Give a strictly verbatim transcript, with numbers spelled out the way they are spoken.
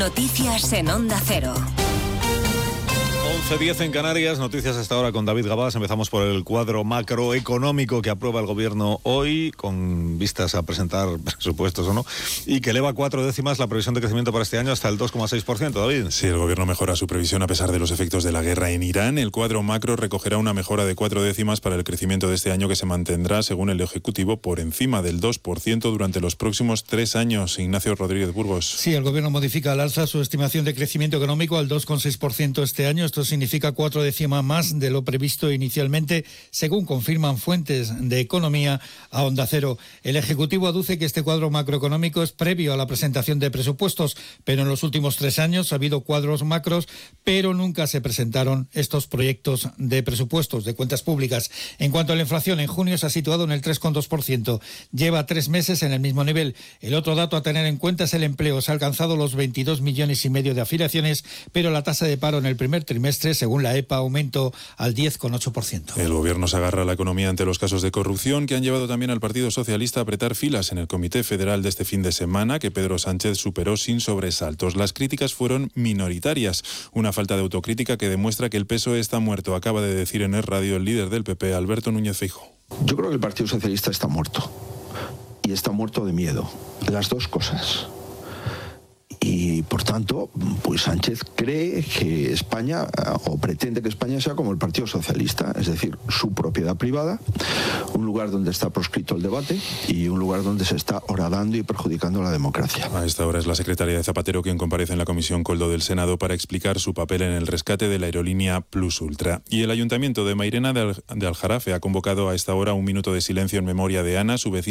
Noticias en Onda Cero. once diez en Canarias, noticias hasta ahora con David Gabás. Empezamos por el cuadro macroeconómico que aprueba el gobierno hoy, con vistas a presentar presupuestos o no, y que eleva cuatro décimas la previsión de crecimiento para este año hasta el dos coma seis por ciento, David. Sí, el gobierno mejora su previsión a pesar de los efectos de la guerra en Irán. El cuadro macro recogerá una mejora de cuatro décimas para el crecimiento de este año, que se mantendrá, según el Ejecutivo, por encima del dos por ciento durante los próximos tres años. Ignacio Rodríguez Burgos. Sí, el gobierno modifica al alza su estimación de crecimiento económico al dos coma seis por ciento este año. Esto significa cuatro décimas más de lo previsto inicialmente, según confirman fuentes de economía a Onda Cero. El Ejecutivo aduce que este cuadro macroeconómico es previo a la presentación de presupuestos, pero en los últimos tres años ha habido cuadros macros, pero nunca se presentaron estos proyectos de presupuestos, de cuentas públicas. En cuanto a la inflación, en junio se ha situado en el tres coma dos por ciento. Lleva tres meses en el mismo nivel. El otro dato a tener en cuenta es el empleo. Se ha alcanzado los veintidós millones y medio de afiliaciones, pero la tasa de paro en el primer trimestre, según la E P A, aumentó al diez coma ocho por ciento. El gobierno se agarra a la economía ante los casos de corrupción que han llevado también al Partido Socialista a apretar filas en el Comité Federal de este fin de semana, que Pedro Sánchez superó sin sobresaltos. Las críticas fueron minoritarias, una falta de autocrítica que demuestra que el P S O E está muerto, acaba de decir en Es Radio el líder del P P, Alberto Núñez Feijóo. Yo creo que el Partido Socialista está muerto, y está muerto de miedo, las dos cosas. Y por tanto, pues Sánchez cree que España, o pretende que España sea como el Partido Socialista, es decir, su propiedad privada, un lugar donde está proscrito el debate y un lugar donde se está horadando y perjudicando la democracia. A esta hora es la secretaria de Zapatero quien comparece en la Comisión Coldo del Senado para explicar su papel en el rescate de la aerolínea Plus Ultra. Y el Ayuntamiento de Mairena de, Al- de Aljarafe ha convocado a esta hora un minuto de silencio en memoria de Ana, su vecina.